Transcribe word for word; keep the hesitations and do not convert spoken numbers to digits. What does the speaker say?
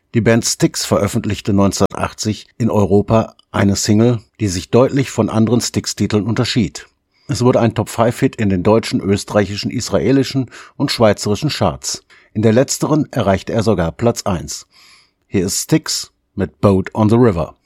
Die Band Styx veröffentlichte neunzehnhundertachtzig in Europa eine Single, die sich deutlich von anderen Styx-Titeln unterschied. Es wurde ein Top fünf Hit in den deutschen, österreichischen, israelischen und schweizerischen Charts. In der letzteren erreichte er sogar Platz eins. Hier ist Styx mit Boat on the River.